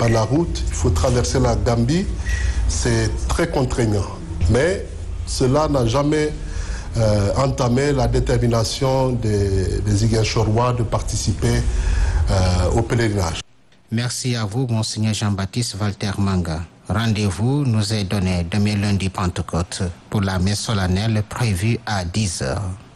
par la route, il faut traverser la Gambie, c'est très contraignant. Mais cela n'a jamais entamé la détermination des Ziguinchorois de participer au pèlerinage. Merci à vous, Monseigneur Jean-Baptiste Walter Manga. Rendez-vous nous est donné demain lundi Pentecôte pour la messe solennelle prévue à 10h.